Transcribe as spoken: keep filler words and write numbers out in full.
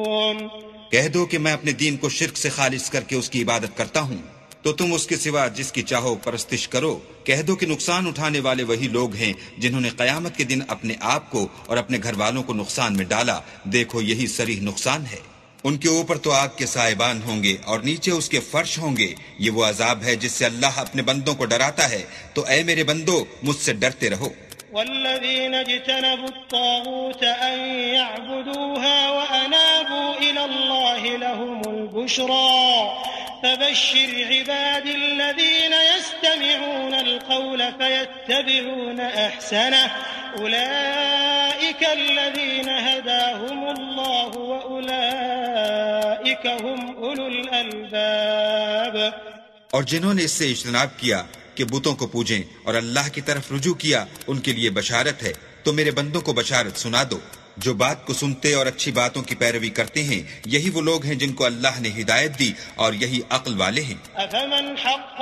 کہہ دو کہ میں اپنے دین کو شرک سے خالص کر کے اس کی عبادت کرتا ہوں، تو تم اس کے سوا جس کی چاہو پرستش کرو۔ کہہ دو کہ نقصان اٹھانے والے وہی لوگ ہیں جنہوں نے قیامت کے دن اپنے آپ کو اور اپنے گھر والوں کو نقصان میں ڈالا، دیکھو یہی صریح نقصان ہے۔ ان کے اوپر تو آگ کے سائبان ہوں گے اور نیچے اس کے فرش ہوں گے، یہ وہ عذاب ہے جس سے اللہ اپنے بندوں کو ڈراتا ہے، تو اے میرے بندو مجھ سے ڈرتے رہو۔ والذين اجتنبوا الطاغوت أن يعبدوها وأنابوا إلى الله لهم البشرى فبشر عباد الذين يستمعون القول فيتبعون أحسنه أولئك الذين هداهم الله وأولئك هم أولو الألباب۔ اور جنہوں نے اس سے اجتناب کیا کہ بتوں کو پوجیں اور اللہ کی طرف رجوع کیا، ان کے لیے بشارت ہے، تو میرے بندوں کو بشارت سنا دو۔ جو بات کو سنتے اور اچھی باتوں کی پیروی کرتے ہیں، یہی وہ لوگ ہیں جن کو اللہ نے ہدایت دی اور یہی عقل والے ہیں۔ أفمن حق